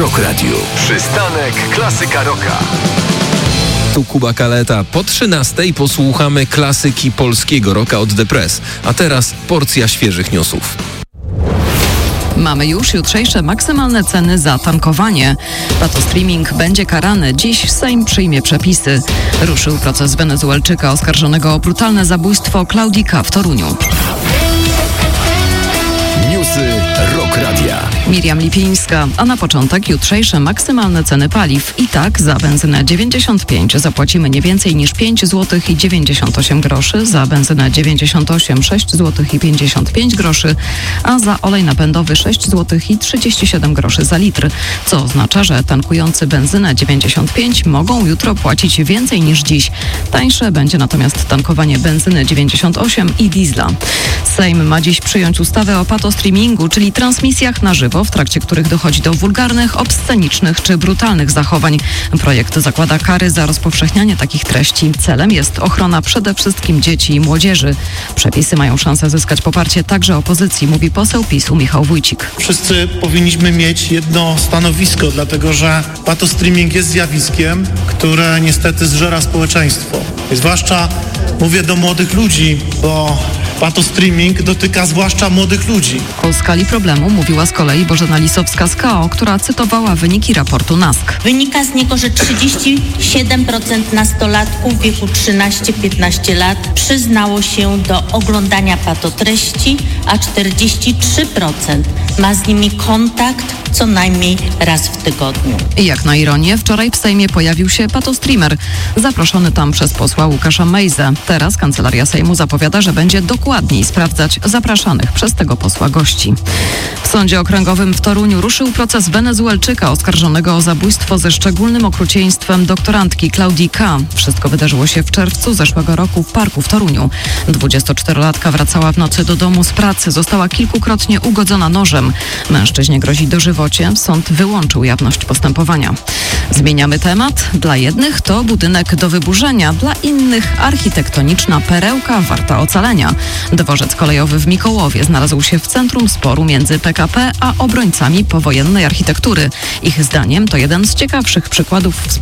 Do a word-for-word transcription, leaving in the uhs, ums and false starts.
Rock Radio. Przystanek Klasyka Rocka. Tu Kuba Kaleta. Po trzynastej posłuchamy klasyki polskiego rocka od The Press. A teraz porcja świeżych newsów. Mamy już jutrzejsze maksymalne ceny za tankowanie. Patostreaming będzie karany. Dziś Sejm przyjmie przepisy. Ruszył proces Wenezuelczyka oskarżonego o brutalne zabójstwo Klaudii K. w Toruniu. Newsy Rock Radia. Miriam Lipińska. A na początek jutrzejsze maksymalne ceny paliw. I tak za benzynę dziewięćdziesiąt pięć zapłacimy nie więcej niż pięć złotych i dziewięćdziesiąt osiem groszy, za benzynę dziewięćdziesiąt osiem sześć złotych i pięćdziesiąt pięć groszy, a za olej napędowy sześć złotych i trzydzieści siedem groszy za litr, co oznacza, że tankujący benzynę dziewięćdziesiąt pięć mogą jutro płacić więcej niż dziś. Tańsze będzie natomiast tankowanie benzyny dziewięćdziesiąt osiem i diesla. Sejm ma dziś przyjąć ustawę o patostreamingu, czyli transmisjach na żywo, w trakcie których dochodzi do wulgarnych, obscenicznych czy brutalnych zachowań. Projekt zakłada kary za rozpowszechnianie takich treści. Celem jest ochrona przede wszystkim dzieci i młodzieży. Przepisy mają szansę zyskać poparcie także opozycji, mówi poseł PiS-u Michał Wójcik. Wszyscy powinniśmy mieć jedno stanowisko, dlatego że patostreaming jest zjawiskiem, które niestety zżera społeczeństwo. I zwłaszcza mówię do młodych ludzi, bo patostreaming dotyka zwłaszcza młodych ludzi. O skali problemu mówiła z kolei Bożena Lisowska z K O, która cytowała wyniki raportu N A S K. Wynika z niego, że trzydzieści siedem procent nastolatków w wieku trzynaście piętnaście lat przyznało się do oglądania patotreści, a czterdzieści trzy procent ma z nimi kontakt co najmniej raz w tygodniu. I jak na ironię, wczoraj w Sejmie pojawił się patostreamer, zaproszony tam przez posła Łukasza Mejzę. Teraz Kancelaria Sejmu zapowiada, że będzie dokładniej sprawdzać zapraszanych przez tego posła gości. W Sądzie Okręgowym w Toruniu ruszył proces Wenezuelczyka oskarżonego o zabójstwo ze szczególnym okrucieństwem doktorantki Klaudii K. Wszystko wydarzyło się w czerwcu zeszłego roku w parku w Toruniu. dwudziestoczterolatka wracała w nocy do domu z pracy, została kilkukrotnie ugodzona nożem. Mężczyźnie grozi dożywocie. Sąd wyłączył jawność postępowania. Zmieniamy temat. Dla jednych to budynek do wyburzenia, dla innych architektoniczna perełka warta ocalenia. Dworzec kolejowy w Mikołowie znalazł się w centrum sporu między P K P a obrońcami powojennej architektury. Ich zdaniem to jeden z ciekawszych przykładów